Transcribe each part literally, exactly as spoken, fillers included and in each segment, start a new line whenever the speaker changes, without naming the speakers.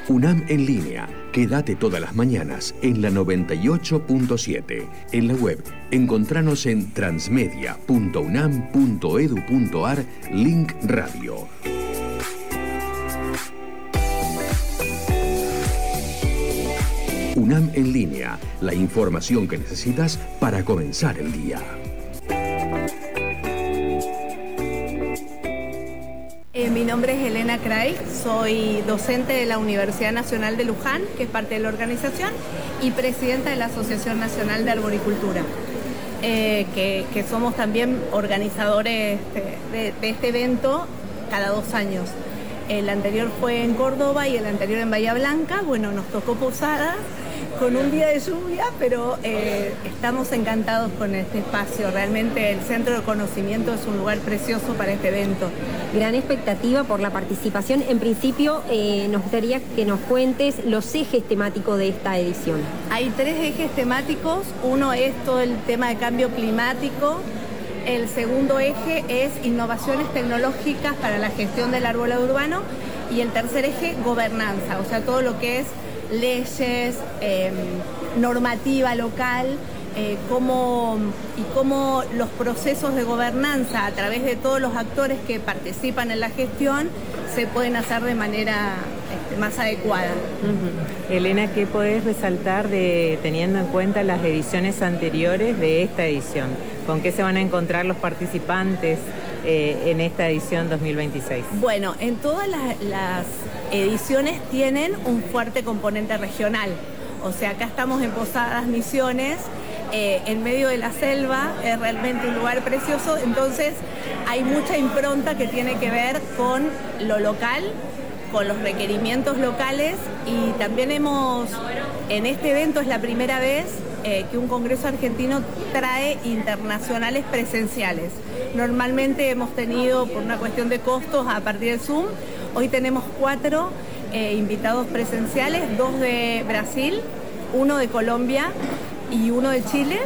UNAM en línea. Quédate todas las mañanas en la noventa y ocho punto siete. En la web, encontranos en transmedia punto unam punto edu punto ar, link radio. UNAM en línea, la información que necesitas para comenzar el día.
Eh, mi nombre es Elena Craig, soy docente de la Universidad Nacional de Luján, que es parte de la organización, y presidenta de la Asociación Nacional de Arboricultura, eh, que, que somos también organizadores de, de, de este evento cada dos años. El anterior fue en Córdoba y el anterior en Bahía Blanca. Bueno, nos tocó Posadas con un día de lluvia, pero eh, estamos encantados con este espacio. Realmente el Centro de Conocimiento es un lugar precioso para este evento.
Gran expectativa por la participación. En principio, eh, nos gustaría que nos cuentes los ejes temáticos de esta edición.
Hay tres ejes temáticos. Uno es todo el tema de cambio climático. El segundo eje es innovaciones tecnológicas para la gestión del arbolado urbano. Y el tercer eje, gobernanza, o sea, todo lo que es leyes, eh, normativa local, eh, cómo, y cómo los procesos de gobernanza a través de todos los actores que participan en la gestión se pueden hacer de manera este, más adecuada.
Uh-huh. Elena, ¿qué podés resaltar de teniendo en cuenta las ediciones anteriores de esta edición? ¿Con qué se van a encontrar los participantes eh, en esta edición dos mil veintiséis?
Bueno, en todas las, las ediciones tienen un fuerte componente regional. O sea, acá estamos en Posadas Misiones, eh, en medio de la selva, es realmente un lugar precioso, entonces hay mucha impronta que tiene que ver con lo local, con los requerimientos locales, y también hemos, en este evento es la primera vez eh, que un congreso argentino trae internacionales presenciales. Normalmente hemos tenido, por una cuestión de costos, a partir de Zoom. Hoy tenemos cuatro eh, invitados presenciales, dos de Brasil, uno de Colombia y uno de Chile,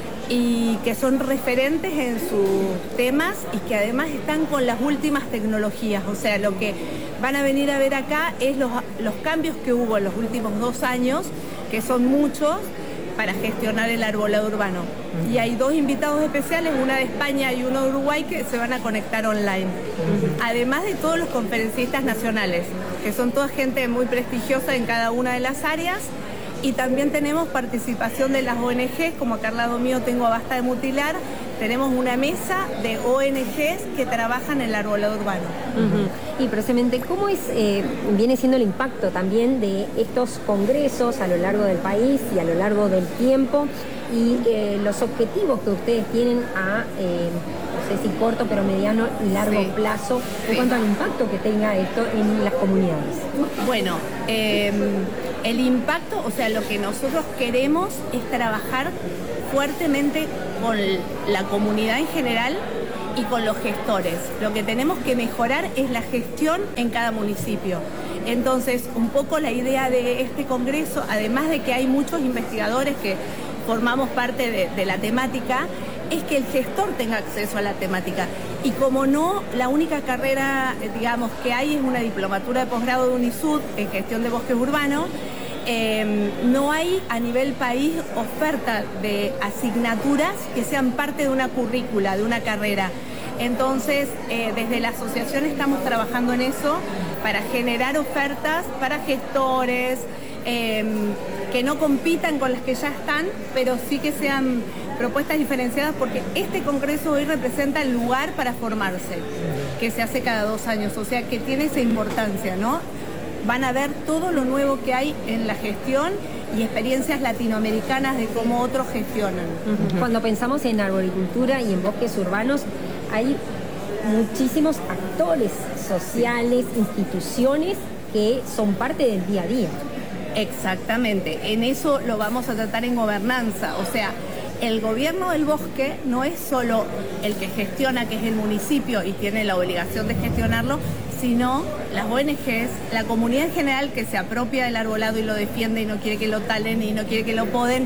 y que son referentes en sus temas y que además están con las últimas tecnologías. O sea, lo que van a venir a ver acá es los, los cambios que hubo en los últimos dos años, que son muchos, para gestionar el arbolado urbano. Uh-huh. Y hay dos invitados especiales, una de España y uno de Uruguay, que se van a conectar online. Uh-huh. Además de todos los conferencistas nacionales, que son toda gente muy prestigiosa en cada una de las áreas. Y también tenemos participación de las O N Ges, como acá al lado mío tengo a Basta de Mutilar. Tenemos una mesa de O N Ges que trabajan en el arbolado urbano.
Uh-huh. Y precisamente, ¿cómo es, eh, viene siendo el impacto también de estos congresos a lo largo del país y a lo largo del tiempo? Y eh, los objetivos que ustedes tienen a, eh, no sé si corto, pero mediano y largo sí. plazo, en sí. cuanto al impacto que tenga esto en las comunidades.
Bueno, eh, el impacto, o sea, lo que nosotros queremos es trabajar fuertemente con la comunidad en general y con los gestores. Lo que tenemos que mejorar es la gestión en cada municipio. Entonces, un poco la idea de este congreso, además de que hay muchos investigadores que formamos parte de, de la temática, es que el gestor tenga acceso a la temática. Y como no, la única carrera, digamos, que hay es una diplomatura de posgrado de UNISUD en gestión de bosques urbanos. Eh, no hay a nivel país oferta de asignaturas que sean parte de una currícula, de una carrera. Entonces, eh, desde la asociación estamos trabajando en eso para generar ofertas para gestores, eh, que no compitan con las que ya están, pero sí que sean propuestas diferenciadas, porque este congreso hoy representa el lugar para formarse, que se hace cada dos años, o sea que tiene esa importancia, ¿no? Van a ver todo lo nuevo que hay en la gestión y experiencias latinoamericanas de cómo otros gestionan.
Uh-huh. Cuando pensamos en arboricultura y en bosques urbanos, hay muchísimos actores sociales, instituciones que son parte del día a día.
Exactamente, en eso lo vamos a tratar en gobernanza, o sea, el gobierno del bosque no es solo el que gestiona, que es el municipio y tiene la obligación de gestionarlo, sino las O N Ges, la comunidad en general que se apropia del arbolado y lo defiende y no quiere que lo talen y no quiere que lo poden.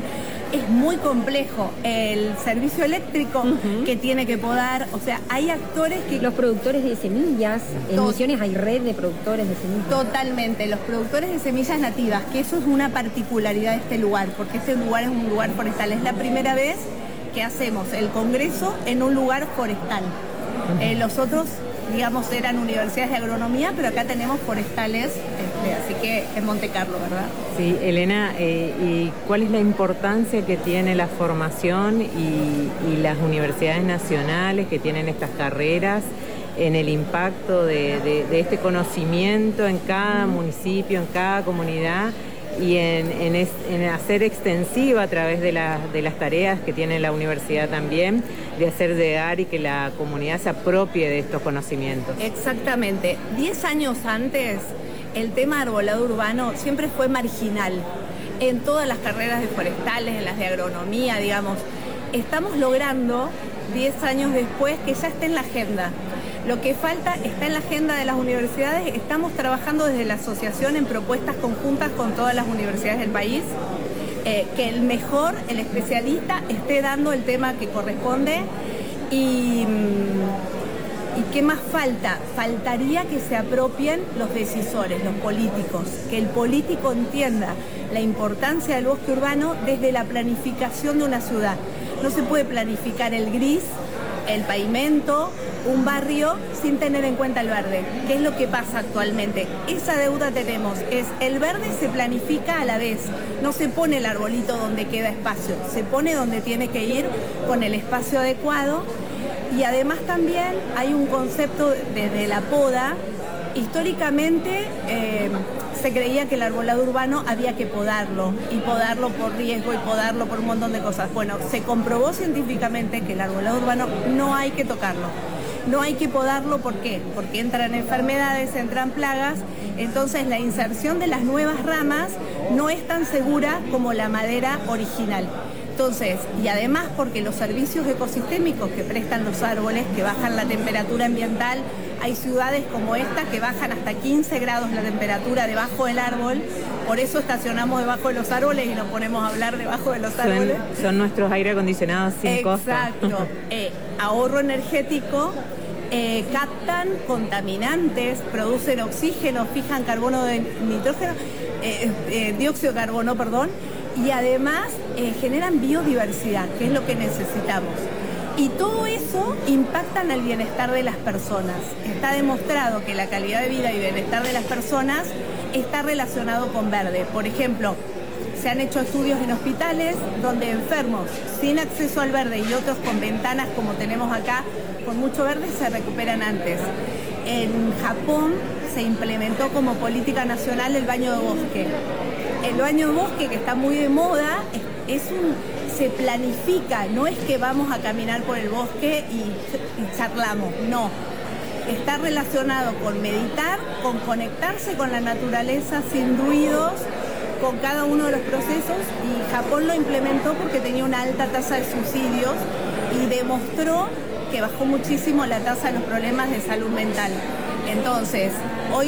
es muy complejo. El servicio eléctrico uh-huh. que tiene que podar, o sea, hay actores que...
Los productores de semillas, en Misiones hay red de productores de semillas.
Totalmente, los productores de semillas nativas, que eso es una particularidad de este lugar, porque este lugar es un lugar forestal. Es la primera vez que hacemos el congreso en un lugar forestal. Uh-huh. Eh, los otros, digamos, eran universidades de agronomía, pero acá tenemos forestales, este, así que en Monte Carlo, ¿verdad?
Sí, Elena, eh, ¿y cuál es la importancia que tiene la formación y, y las universidades nacionales que tienen estas carreras en el impacto de, de, de este conocimiento en cada municipio, en cada comunidad y en, en, es, en hacer extensiva a través de, la, de las tareas que tiene la universidad también, de hacer llegar y que la comunidad se apropie de estos conocimientos?
Exactamente. Diez años antes, el tema arbolado urbano siempre fue marginal en todas las carreras de forestales, en las de agronomía, digamos. Estamos logrando, diez años después, que ya esté en la agenda. Lo que falta está en la agenda de las universidades. Estamos trabajando desde la asociación en propuestas conjuntas con todas las universidades del país, eh, que el mejor, el especialista, esté dando el tema que corresponde. Y... ¿Y qué más falta? Faltaría que se apropien los decisores, los políticos, que el político entienda la importancia del bosque urbano desde la planificación de una ciudad. No se puede planificar el gris, el pavimento, un barrio sin tener en cuenta el verde. ¿Qué es lo que pasa actualmente? Esa deuda tenemos, es el verde se planifica a la vez, no se pone el arbolito donde queda espacio, se pone donde tiene que ir con el espacio adecuado. Y además también hay un concepto desde la poda. Históricamente eh, se creía que el arbolado urbano había que podarlo, y podarlo por riesgo y podarlo por un montón de cosas. Bueno, se comprobó científicamente que el arbolado urbano no hay que tocarlo. No hay que podarlo, ¿por qué? Porque entran enfermedades, entran plagas, entonces la inserción de las nuevas ramas no es tan segura como la madera original. Entonces, y además porque los servicios ecosistémicos que prestan los árboles, que bajan la temperatura ambiental, hay ciudades como esta que bajan hasta quince grados la temperatura debajo del árbol, por eso estacionamos debajo de los árboles y nos ponemos a hablar debajo de los árboles.
Son, son nuestros aire acondicionados sin costo.
Exacto. eh, ahorro energético, eh, captan contaminantes, producen oxígeno, fijan carbono de nitrógeno, eh, eh, dióxido de carbono, perdón, y además eh, generan biodiversidad, que es lo que necesitamos. Y todo eso impacta en el bienestar de las personas. Está demostrado que la calidad de vida y bienestar de las personas está relacionado con verde. Por ejemplo, se han hecho estudios en hospitales donde enfermos sin acceso al verde y otros con ventanas como tenemos acá, con mucho verde, se recuperan antes. En Japón se implementó como política nacional el baño de bosque. El baño de bosque, que está muy de moda, es, es un, se planifica, no es que vamos a caminar por el bosque y, y charlamos, no. Está relacionado con meditar, con conectarse con la naturaleza sin ruidos, con cada uno de los procesos, y Japón lo implementó porque tenía una alta tasa de suicidios y demostró que bajó muchísimo la tasa de los problemas de salud mental. Entonces,